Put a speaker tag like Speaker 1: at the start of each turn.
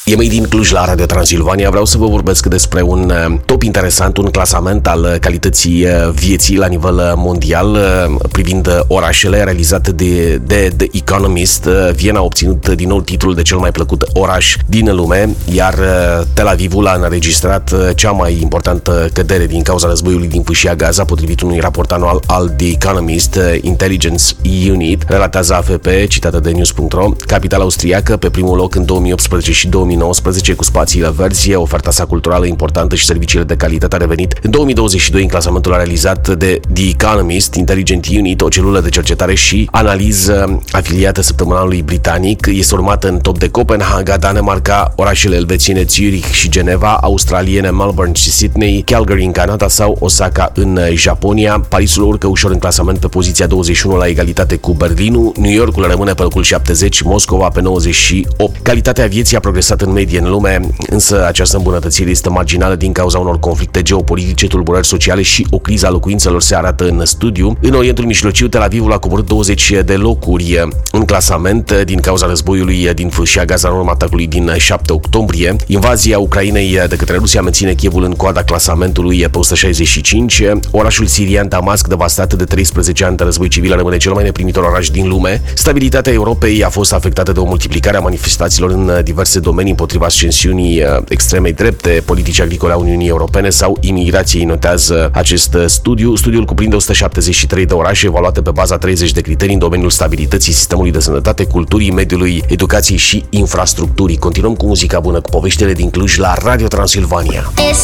Speaker 1: E din Cluj la Radio Transilvania. Vreau să vă vorbesc despre un top interesant, un clasament al calității vieții la nivel mondial privind orașele, realizat de The Economist. Viena a obținut din nou titlul de cel mai plăcut oraș din lume, iar Tel Avivul a înregistrat cea mai importantă cădere din cauza războiului din Fâșia Gaza, potrivit unui raport anual al The Economist. Intelligence Unit relatează AFP, citată de news.ro. Capitala austriacă pe primul loc în 2018 și 2019 cu spațiile verzi, oferta sa culturală importantă și serviciile de calitate a revenit în 2022 în clasamentul realizat de The Economist. Intelligent Unit, o celulă de cercetare și analiză afiliată săptămânalului britanic, este urmată în top de Copenhaga, Danemarca, orașele elvețiene Zurich și Geneva, australiene Melbourne și Sydney, Calgary în Canada sau Osaka în Japonia. Parisul urcă ușor în clasament pe poziția 21 la egalitate cu Berlinul, New Yorkul rămâne pe locul 70, Moscova pe 98. Calitatea vieții a progresat în medie în lume, însă această îmbunătățire este marginală din cauza unor conflicte geopolitice, tulburări sociale și o criză a locuințelor, se arată în studiu. În Orientul Mijlociu, Tel Avivul a coborât 20 de locuri în clasament din cauza războiului din Fâșia Gaza în urma atacului din 7 octombrie. Invazia Ucrainei de către Rusia menține Kievul în coada clasamentului pe 165. Orașul sirian Damasc, devastat de 13 ani de război civil, rămâne cel mai neprimitor oraș din lume. Stabilitatea Europei a fost afectată de o multiplicare a manifestațiilor în diverse domenii împotriva ascensiunii extremei drepte, politici agricole a Uniunii Europene sau imigrației, notează acest studiu. Studiul cuprinde 173 de orașe evaluate pe baza 30 de criterii în domeniul stabilității, sistemului de sănătate, culturii, mediului, educației și infrastructurii. Continuăm cu muzica bună, cu poveștile din Cluj la Radio Transilvania.